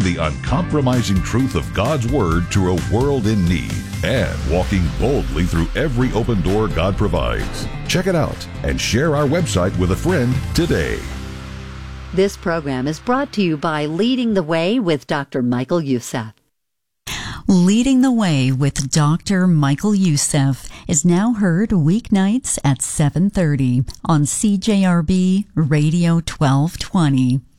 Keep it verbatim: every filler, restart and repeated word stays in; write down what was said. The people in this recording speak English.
the uncompromising truth of God's Word to a world in need and walking boldly through every open door God provides. Check it out and share our website with a friend today. This program is brought to you by Leading the Way with Doctor Michael Youssef. Leading the Way with Doctor Michael Youssef is now heard weeknights at seven thirty on C J R B Radio twelve twenty.